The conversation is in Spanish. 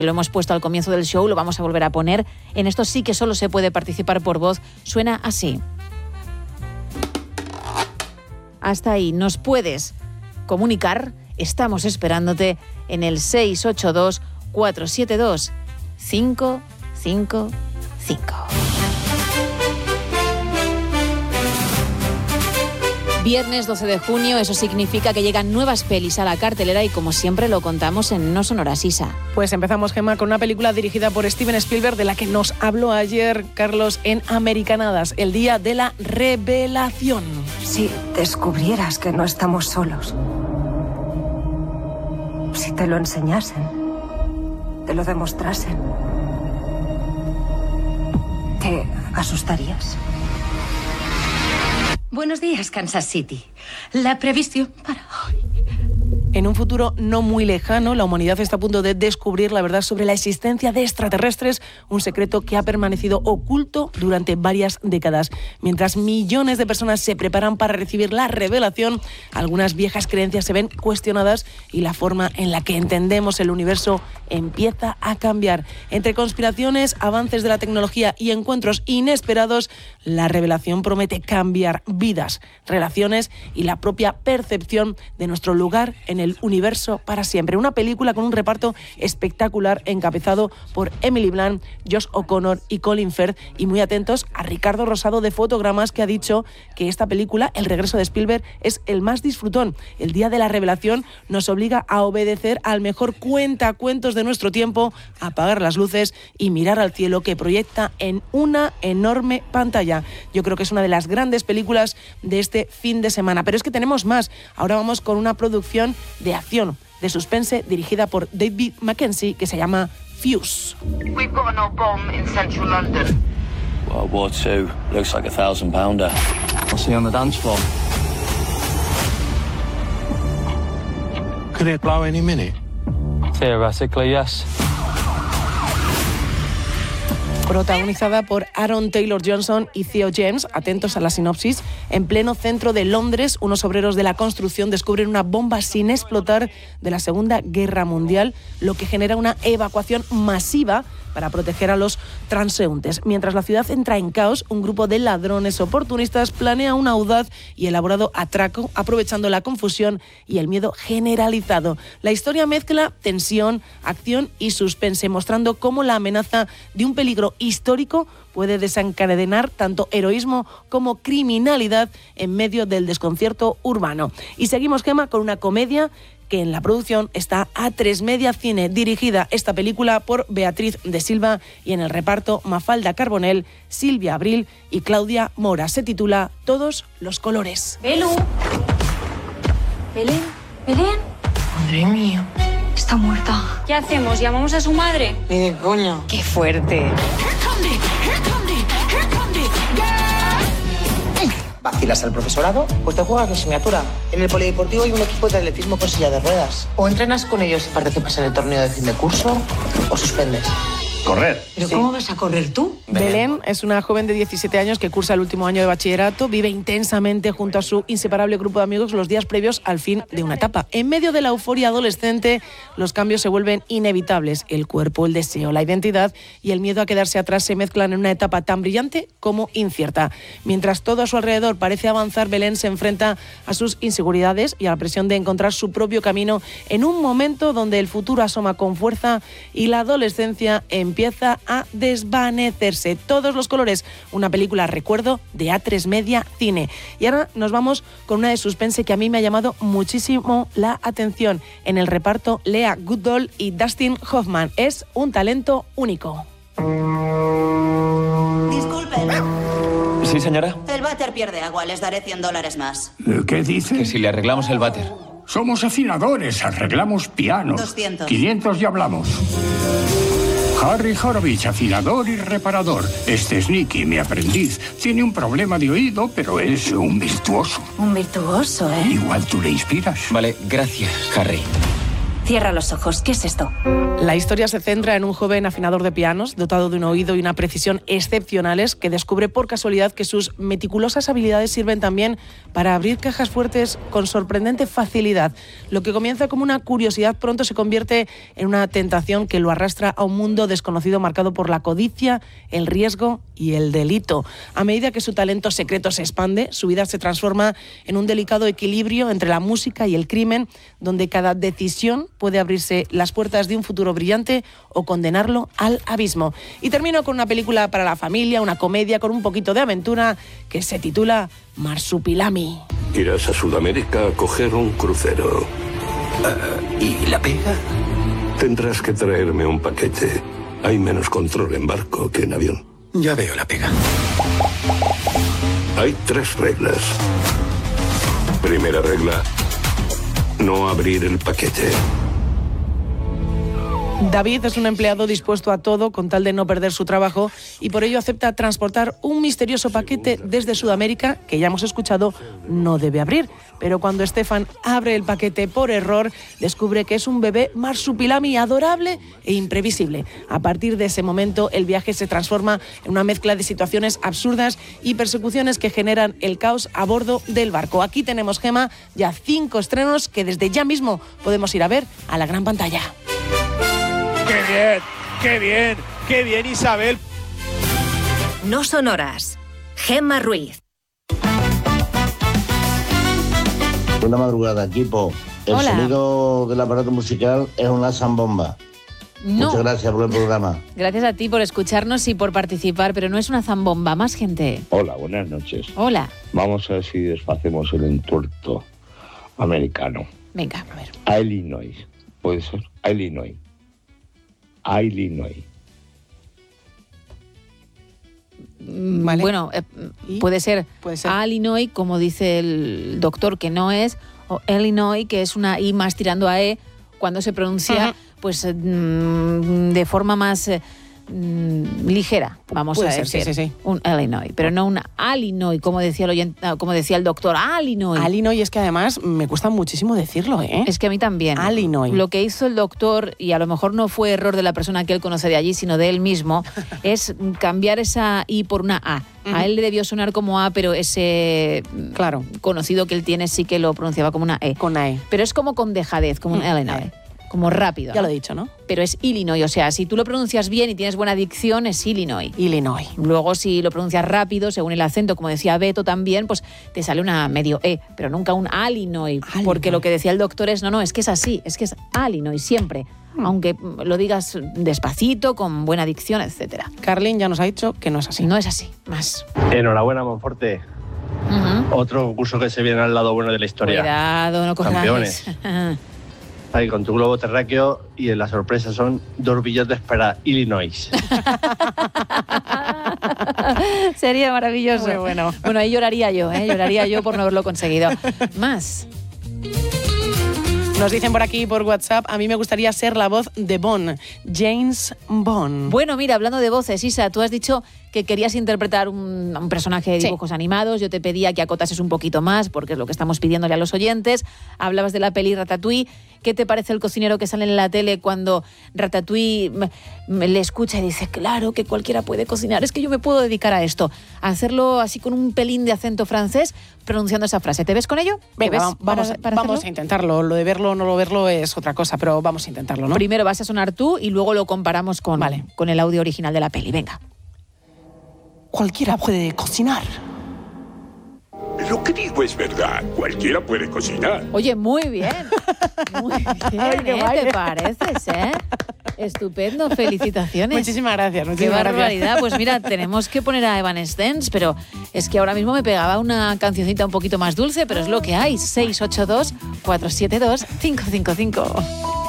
Lo hemos puesto al comienzo del show, lo vamos a volver a poner. En esto sí que solo se puede participar por voz. Suena así. Hasta ahí, nos puedes comunicar. Estamos esperándote en el 682-472-555. Viernes 12 de junio, eso significa que llegan nuevas pelis a la cartelera y como siempre lo contamos en No Sonora Sisa. Pues empezamos, Gemma, con una película dirigida por Steven Spielberg de la que nos habló ayer Carlos en Americanadas, el día de la revelación. Si descubrieras que no estamos solos, si te lo enseñasen, te lo demostrasen, ¿te asustarías? Buenos días, Kansas City. La previsión para hoy. En un futuro no muy lejano, la humanidad está a punto de descubrir la verdad sobre la existencia de extraterrestres, un secreto que ha permanecido oculto durante varias décadas. Mientras millones de personas se preparan para recibir la revelación, algunas viejas creencias se ven cuestionadas y la forma en la que entendemos el universo empieza a cambiar. Entre conspiraciones, avances de la tecnología y encuentros inesperados, la revelación promete cambiar vidas, relaciones y la propia percepción de nuestro lugar en el universo para siempre. Una película con un reparto espectacular encabezado por Emily Blunt, Josh O'Connor y Colin Firth, y muy atentos a Ricardo Rosado de Fotogramas, que ha dicho que esta película, El regreso de Spielberg, es el más disfrutón. El día de la revelación nos obliga a obedecer al mejor cuentacuentos de nuestro tiempo, a apagar las luces y mirar al cielo que proyecta en una enorme pantalla. Yo creo que es una de las grandes películas de este fin de semana, pero es que tenemos más. Ahora vamos con una producción de acción, de suspense, dirigida por David Mackenzie, que se llama Fuse. We've got an old bomb in central London. World War II. Looks like a 1,000-pounder. I'll see you on the dance floor. Could it blow any minute? Theoretically, yes. Protagonizada por Aaron Taylor-Johnson y Theo James, atentos a la sinopsis. En pleno centro de Londres, unos obreros de la construcción descubren una bomba sin explotar de la Segunda Guerra Mundial, lo que genera una evacuación masiva para proteger a los transeúntes. Mientras la ciudad entra en caos, un grupo de ladrones oportunistas planea un audaz y elaborado atraco, aprovechando la confusión y el miedo generalizado. La historia mezcla tensión, acción y suspense, mostrando cómo la amenaza de un peligro histórico puede desencadenar tanto heroísmo como criminalidad en medio del desconcierto urbano. Y seguimos, Gemma, con una comedia que en la producción está A3 Media Cine, dirigida esta película por Beatriz de Silva, y en el reparto Mafalda Carbonell, Silvia Abril y Claudia Mora. Se titula Todos los colores. Belu. Belén. Belén. Madre mía, está muerta. ¿Qué hacemos? ¿Llamamos a su madre? Ni de coña. ¡Qué fuerte! ¿Vacilas al profesorado? Pues te juegas la asignatura. En el polideportivo hay un equipo de atletismo con silla de ruedas. O entrenas con ellos y participas en el torneo de fin de curso, o suspendes. Correr. ¿Pero Sí. cómo vas a correr tú? Belén es una joven de 17 años que cursa el último año de bachillerato, vive intensamente junto a su inseparable grupo de amigos los días previos al fin de una etapa. En medio de la euforia adolescente, los cambios se vuelven inevitables. El cuerpo, el deseo, la identidad y el miedo a quedarse atrás se mezclan en una etapa tan brillante como incierta. Mientras todo a su alrededor parece avanzar, Belén se enfrenta a sus inseguridades y a la presión de encontrar su propio camino en un momento donde el futuro asoma con fuerza y la adolescencia empieza a desvanecerse. Todos los colores, una película, recuerdo, de A3 Media Cine. Y ahora nos vamos con una de suspense que a mí me ha llamado muchísimo la atención. En el reparto, Lea Goodall y Dustin Hoffman. Es un talento único. Disculpen, Sí, señora. el váter pierde agua, les daré $100 más. ¿Qué dice? Que si le arreglamos el váter. Somos afinadores, arreglamos pianos. 200. 500 y hablamos. Harry Horowitz, afinador y reparador. Este es Nicky, mi aprendiz. Tiene un problema de oído, pero es un virtuoso. Un virtuoso, ¿eh? Igual tú le inspiras. Vale, gracias, Harry. Cierra los ojos. ¿Qué es esto? La historia se centra en un joven afinador de pianos, dotado de un oído y una precisión excepcionales, que descubre por casualidad que sus meticulosas habilidades sirven también para abrir cajas fuertes con sorprendente facilidad. Lo que comienza como una curiosidad pronto se convierte en una tentación que lo arrastra a un mundo desconocido marcado por la codicia, el riesgo y el delito. A medida que su talento secreto se expande, su vida se transforma en un delicado equilibrio entre la música y el crimen, donde cada decisión puede abrirse las puertas de un futuro brillante o condenarlo al abismo. Y termino con una película para la familia, una comedia con un poquito de aventura que se titula Marsupilami. Irás a Sudamérica a coger un crucero. ¿Y la pega? Tendrás que traerme un paquete. Hay menos control en barco que en avión. Ya veo la pega. Hay 3 reglas. Primera regla: no abrir el paquete. David es un empleado dispuesto a todo con tal de no perder su trabajo y por ello acepta transportar un misterioso paquete desde Sudamérica que ya hemos escuchado no debe abrir. Pero cuando Stefan abre el paquete por error, descubre que es un bebé marsupilami adorable e imprevisible. A partir de ese momento, el viaje se transforma en una mezcla de situaciones absurdas y persecuciones que generan el caos a bordo del barco. Aquí tenemos, Gema, ya 5 estrenos que desde ya mismo podemos ir a ver a la gran pantalla. ¡Qué bien! ¡Qué bien! ¡Qué bien, Isabel! No son horas. Gemma Ruiz. Buena madrugada, equipo. El Hola. sonido del aparato musical es una zambomba. No. Muchas gracias por el programa. Gracias a ti por escucharnos y por participar, pero no es una zambomba, más gente. Hola, buenas noches. Hola. Vamos a ver si desfacemos el entuerto americano. Venga, a ver. Illinois. ¿Puede ser? Illinois. Vale. Bueno, puede ser Illinois, como dice el doctor, que no es, o Illinois, que es una I más tirando a E, cuando se pronuncia pues de forma más ligera, vamos Puede a ser, decir. sí. Un Illinois, pero no un Illinois, como decía como decía el doctor. Illinois. Illinois es que además me cuesta muchísimo decirlo, ¿eh? Es que a mí también. Illinois. Lo que hizo el doctor, y a lo mejor no fue error de la persona que él conoce de allí, sino de él mismo, es cambiar esa I por una A. A él le debió sonar como A, pero ese conocido que él tiene sí que lo pronunciaba como una E. Con A. Pero es como con dejadez, como un Illinois. Como rápido. Ya ¿no? lo he dicho, ¿no? Pero es Illinois, o sea, si tú lo pronuncias bien y tienes buena dicción, es Illinois. Illinois. Luego, si lo pronuncias rápido, según el acento, como decía Beto también, pues te sale una medio E, pero nunca un Illinois. Porque lo que decía el doctor es, no, es que es así, es que es Illinois siempre. Aunque lo digas despacito, con buena dicción, etcétera. Carlin ya nos ha dicho que no es así. No es así, más. Enhorabuena, Monforte. Otro concurso que se viene al lado bueno de la historia. Cuidado, no corras. Campeones. Ahí con tu globo terráqueo y la sorpresa son 2 billetes para Illinois. Sería maravilloso. Muy bueno. Bueno, ahí lloraría yo por no haberlo conseguido. Más. Nos dicen por aquí, por WhatsApp, a mí me gustaría ser la voz de Bond, James Bond. Bueno, mira, hablando de voces, Isa, tú has dicho que querías interpretar un personaje de dibujos animados. Yo te pedía que acotases un poquito más, porque es lo que estamos pidiéndole a los oyentes. Hablabas de la peli Ratatouille. ¿Qué te parece el cocinero que sale en la tele cuando Ratatouille le escucha y dice, claro, que cualquiera puede cocinar, es que yo me puedo dedicar a esto? A hacerlo así con un pelín de acento francés, pronunciando esa frase. ¿Te ves con ello? Venga, vamos a intentarlo. Lo de verlo o no lo verlo es otra cosa, pero vamos a intentarlo, ¿no? Primero vas a sonar tú y luego lo comparamos con el audio original de la peli. Venga. Cualquiera puede cocinar. Lo que digo es verdad. Cualquiera puede cocinar. Oye, muy bien. Muy bien, ¿te pareces, Estupendo, felicitaciones. Muchísimas gracias. Qué barbaridad. Pues mira, tenemos que poner a Evanescence, pero es que ahora mismo me pegaba una cancioncita un poquito más dulce, pero es lo que hay. 682-472-555.